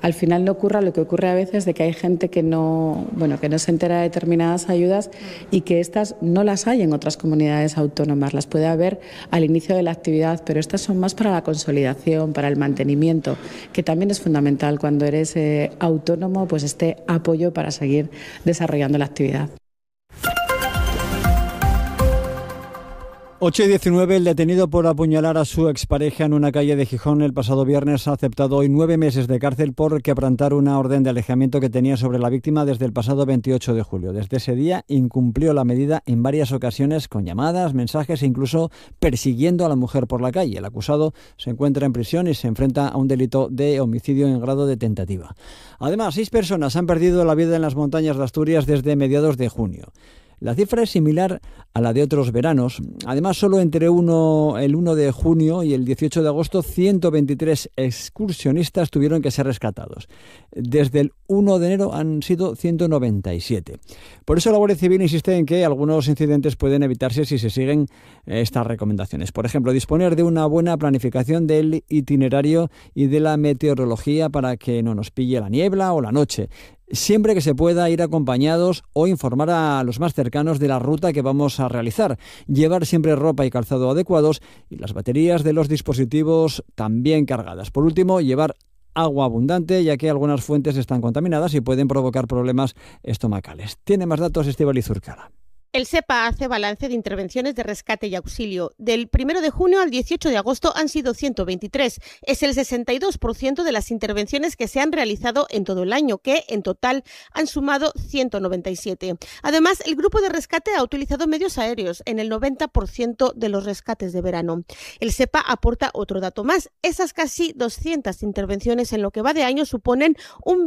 al final no ocurra lo que ocurre a veces, de que hay gente que no se entera de determinadas ayudas y que estas no las hay en otras comunidades autónomas. Las puede haber al inicio de la actividad, pero estas son más para la consolidación, para el mantenimiento, que también es fundamental cuando eres autónomo, pues este apoyo para seguir desarrollando la actividad. 8:19, el detenido por apuñalar a su expareja en una calle de Gijón el pasado viernes ha aceptado hoy 9 meses de cárcel por quebrantar una orden de alejamiento que tenía sobre la víctima desde el pasado 28 de julio. Desde ese día incumplió la medida en varias ocasiones con llamadas, mensajes e incluso persiguiendo a la mujer por la calle. El acusado se encuentra en prisión y se enfrenta a un delito de homicidio en grado de tentativa. Además, 6 personas han perdido la vida en las montañas de Asturias desde mediados de junio. La cifra es similar a la de otros veranos. Además, solo entre el 1 de junio y el 18 de agosto, 123 excursionistas tuvieron que ser rescatados. Desde el 1 de enero han sido 197. Por eso la Guardia Civil insiste en que algunos incidentes pueden evitarse si se siguen estas recomendaciones. Por ejemplo, disponer de una buena planificación del itinerario y de la meteorología para que no nos pille la niebla o la noche. Siempre que se pueda, ir acompañados o informar a los más cercanos de la ruta que vamos a realizar. Llevar siempre ropa y calzado adecuados y las baterías de los dispositivos también cargadas. Por último, llevar agua abundante, ya que algunas fuentes están contaminadas y pueden provocar problemas estomacales. Tiene más datos Estíbaliz Zurcara. El SEPA hace balance de intervenciones de rescate y auxilio. Del 1 de junio al 18 de agosto han sido 123. Es el 62% de las intervenciones que se han realizado en todo el año, que en total han sumado 197. Además, el grupo de rescate ha utilizado medios aéreos en el 90% de los rescates de verano. El SEPA aporta otro dato más. Esas casi 200 intervenciones en lo que va de año suponen un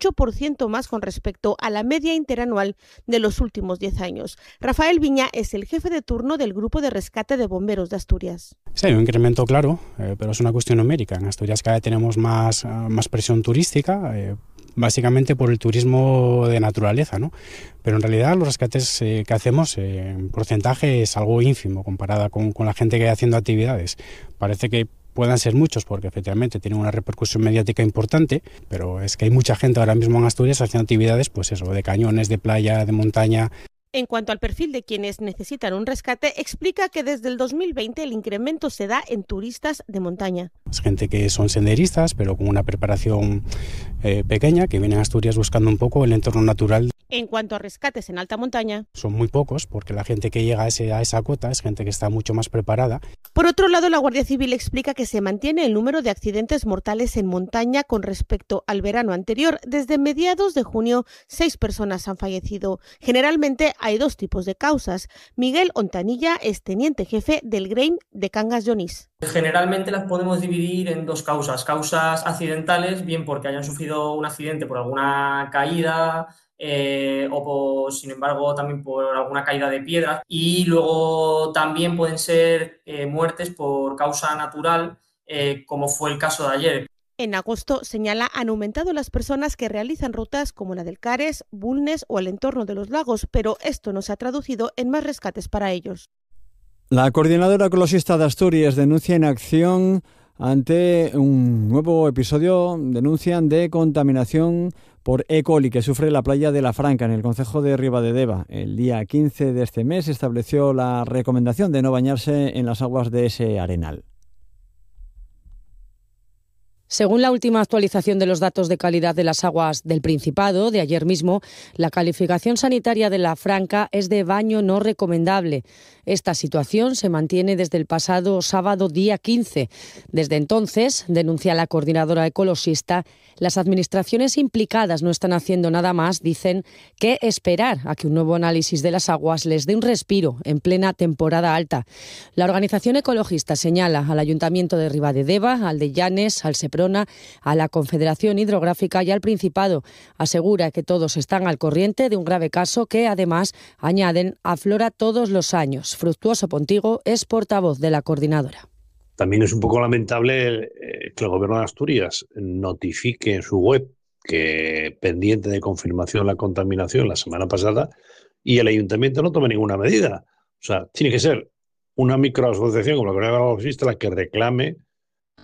28% más con respecto a la media interanual de los últimos 10 años. Rafael Viña es el jefe de turno del Grupo de Rescate de Bomberos de Asturias. Sí, hay un incremento claro, pero es una cuestión numérica. En Asturias cada vez tenemos más presión turística, básicamente por el turismo de naturaleza, ¿no? Pero en realidad los rescates que hacemos en porcentaje es algo ínfimo comparada con la gente que hay haciendo actividades. Parece que puedan ser muchos porque efectivamente tienen una repercusión mediática importante, pero es que hay mucha gente ahora mismo en Asturias haciendo actividades, pues eso, de cañones, de playa, de montaña. En cuanto al perfil de quienes necesitan un rescate, explica que desde el 2020 el incremento se da en turistas de montaña. Es gente que son senderistas, pero con una preparación pequeña, que vienen a Asturias buscando un poco el entorno natural. En cuanto a rescates en alta montaña, son muy pocos, porque la gente que llega a esa cota es gente que está mucho más preparada. Por otro lado, la Guardia Civil explica que se mantiene el número de accidentes mortales en montaña con respecto al verano anterior. Desde mediados de junio, 6 personas han fallecido. Generalmente hay 2 tipos de causas. Miguel Ontanilla es teniente jefe del GRAIN de Cangas de Onís. Generalmente las podemos dividir en 2 causas. Causas accidentales, bien porque hayan sufrido un accidente por alguna caída, sin embargo también por alguna caída de piedra, y luego también pueden ser muertes por causa natural, como fue el caso de ayer. En agosto, señala, han aumentado las personas que realizan rutas como la del Cares, Bulnes o el entorno de los lagos, pero esto no se ha traducido en más rescates para ellos. La Coordinadora Ecologista de Asturias denuncia inacción ante un nuevo episodio, denuncian, de contaminación por E. coli que sufre la playa de La Franca, en el concejo de Ribadedeva. El día 15 de este mes estableció la recomendación de no bañarse en las aguas de ese arenal. Según la última actualización de los datos de calidad de las aguas del Principado de ayer mismo, la calificación sanitaria de La Franca es de baño no recomendable. Esta situación se mantiene desde el pasado sábado día 15. Desde entonces, denuncia la coordinadora ecologista, las administraciones implicadas no están haciendo nada más, dicen, que esperar a que un nuevo análisis de las aguas les dé un respiro en plena temporada alta. La organización ecologista señala al Ayuntamiento de Ribadedeva, al de Llanes, al Seprona, a la Confederación Hidrográfica y al Principado. Asegura que todos están al corriente de un grave caso que, además, añaden, aflora todos los años. Fructuoso Pontigo es portavoz de la coordinadora. También es un poco lamentable que el Gobierno de Asturias notifique en su web que pendiente de confirmación la contaminación la semana pasada y el Ayuntamiento no tome ninguna medida. O sea, tiene que ser una microasociación como la Coordinadora Ecologista la que reclame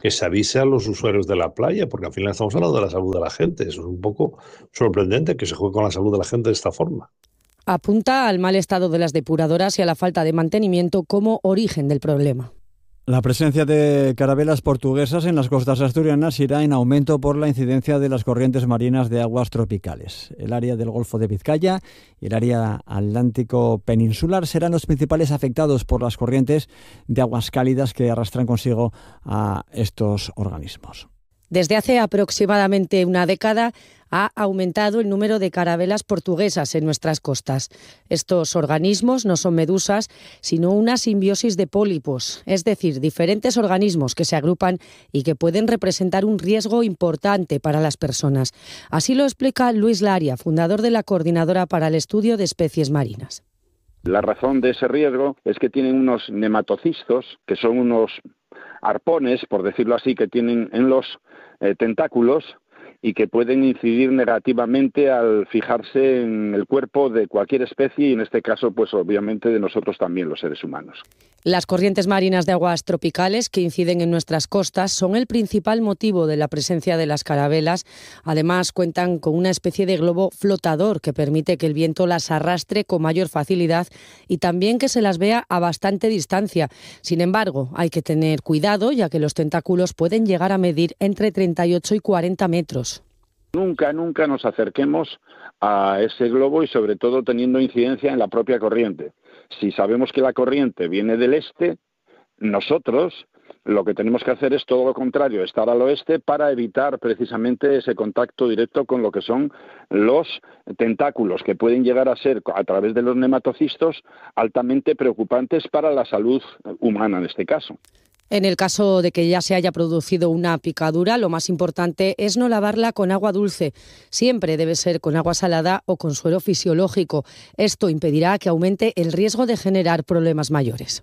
que se avise a los usuarios de la playa, porque al final estamos hablando de la salud de la gente. Eso es un poco sorprendente que se juegue con la salud de la gente de esta forma. Apunta al mal estado de las depuradoras y a la falta de mantenimiento como origen del problema. La presencia de carabelas portuguesas en las costas asturianas irá en aumento por la incidencia de las corrientes marinas de aguas tropicales. El área del Golfo de Vizcaya y el área atlántico peninsular serán los principales afectados por las corrientes de aguas cálidas que arrastran consigo a estos organismos. Desde hace aproximadamente una década ha aumentado el número de carabelas portuguesas en nuestras costas. Estos organismos no son medusas, sino una simbiosis de pólipos, es decir, diferentes organismos que se agrupan y que pueden representar un riesgo importante para las personas. Así lo explica Luis Laria, fundador de la Coordinadora para el Estudio de Especies Marinas. La razón de ese riesgo es que tienen unos nematocistos, que son unos arpones, por decirlo así, que tienen en los tentáculos y que pueden incidir negativamente al fijarse en el cuerpo de cualquier especie y en este caso, pues obviamente de nosotros también, los seres humanos. Las corrientes marinas de aguas tropicales que inciden en nuestras costas son el principal motivo de la presencia de las carabelas. Además, cuentan con una especie de globo flotador que permite que el viento las arrastre con mayor facilidad y también que se las vea a bastante distancia. Sin embargo, hay que tener cuidado, ya que los tentáculos pueden llegar a medir entre 38 y 40 metros. Nunca nos acerquemos a ese globo y sobre todo teniendo incidencia en la propia corriente. Si sabemos que la corriente viene del este, nosotros lo que tenemos que hacer es todo lo contrario, estar al oeste para evitar precisamente ese contacto directo con lo que son los tentáculos, que pueden llegar a ser, a través de los nematocistos, altamente preocupantes para la salud humana en este caso. En el caso de que ya se haya producido una picadura, lo más importante es no lavarla con agua dulce. Siempre debe ser con agua salada o con suero fisiológico. Esto impedirá que aumente el riesgo de generar problemas mayores.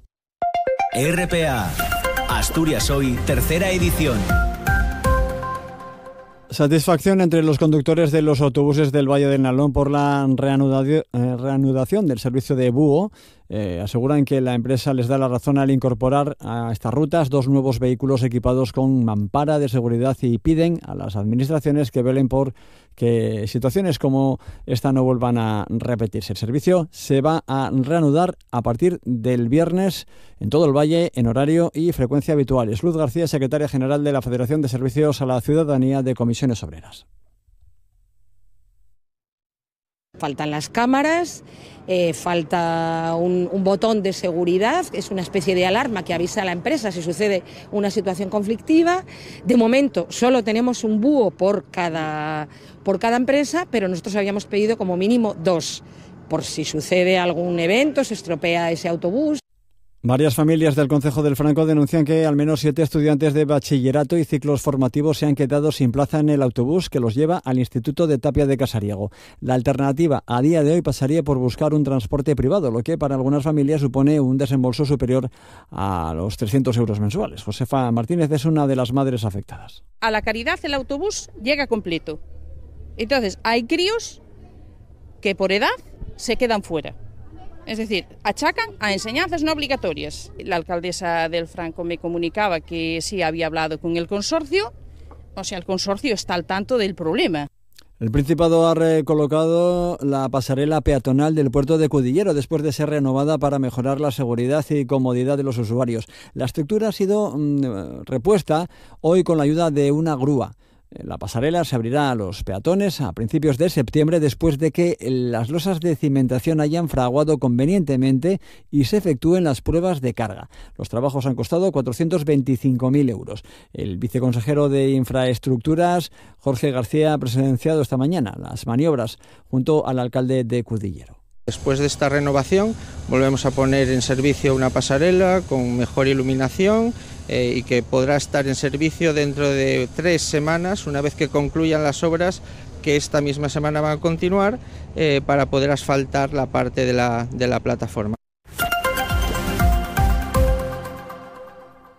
RPA, Asturias Hoy, tercera edición. Satisfacción entre los conductores de los autobuses del Valle del Nalón por la reanudación del servicio de búho. Aseguran que la empresa les da la razón al incorporar a estas rutas 2 nuevos vehículos equipados con mampara de seguridad y piden a las administraciones que velen por que situaciones como esta no vuelvan a repetirse. El servicio se va a reanudar a partir del viernes en todo el Valle en horario y frecuencia habituales. Luz García, secretaria general de la Federación de Servicios a la Ciudadanía de Comisiones Obreras. Faltan las cámaras, falta un botón de seguridad, es una especie de alarma que avisa a la empresa si sucede una situación conflictiva. De momento solo tenemos un búho por cada empresa, pero nosotros habíamos pedido como mínimo 2, por si sucede algún evento, se estropea ese autobús. Varias familias del Concejo del Franco denuncian que al menos 7 estudiantes de bachillerato y ciclos formativos se han quedado sin plaza en el autobús que los lleva al Instituto de Tapia de Casariego. La alternativa a día de hoy pasaría por buscar un transporte privado, lo que para algunas familias supone un desembolso superior a los 300 euros mensuales. Josefa Martínez es una de las madres afectadas. A La Caridad el autobús llega completo. Entonces hay críos que por edad se quedan fuera. Es decir, achacan a enseñanzas no obligatorias. La alcaldesa del Franco me comunicaba que sí había hablado con el consorcio, o sea, el consorcio está al tanto del problema. El Principado ha recolocado la pasarela peatonal del puerto de Cudillero después de ser renovada para mejorar la seguridad y comodidad de los usuarios. La estructura ha sido repuesta hoy con la ayuda de una grúa. La pasarela se abrirá a los peatones a principios de septiembre después de que las losas de cimentación hayan fraguado convenientemente y se efectúen las pruebas de carga. Los trabajos han costado 425.000 euros. El viceconsejero de Infraestructuras, Jorge García, ha presenciado esta mañana las maniobras junto al alcalde de Cudillero. Después de esta renovación volvemos a poner en servicio una pasarela con mejor iluminación y que podrá estar en servicio dentro de 3 semanas, una vez que concluyan las obras que esta misma semana van a continuar para poder asfaltar la parte de la plataforma.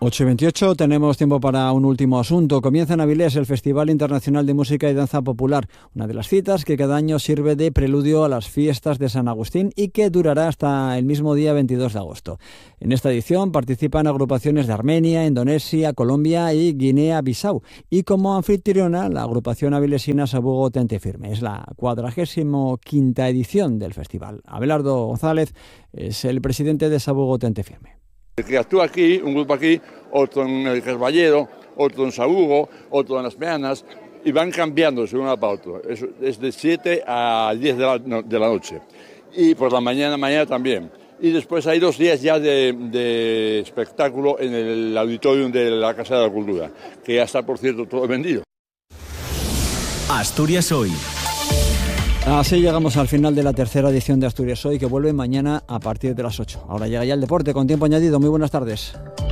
8:28, tenemos tiempo para un último asunto. Comienza en Avilés el Festival Internacional de Música y Danza Popular, una de las citas que cada año sirve de preludio a las fiestas de San Agustín y que durará hasta el mismo día 22 de agosto. En esta edición participan agrupaciones de Armenia, Indonesia, Colombia y Guinea-Bissau. Y como anfitriona, la agrupación avilesina Sabugo Tente Firme. Es la 45ª edición del festival. Abelardo González es el presidente de Sabugo Tente Firme. Que actúa aquí, un grupo aquí, otro en el Carballedo, otro en Sabugo, otro en Las Meanas, y van cambiando de uno para otro. Es de 7 a 10 de la noche. Y por la mañana también. Y después hay 2 días ya de espectáculo en el auditorium de la Casa de la Cultura, que ya está, por cierto, todo vendido. Asturias Hoy. Así llegamos al final de la tercera edición de Asturias Hoy, que vuelve mañana a partir de las 8. Ahora llega ya el deporte con tiempo añadido. Muy buenas tardes.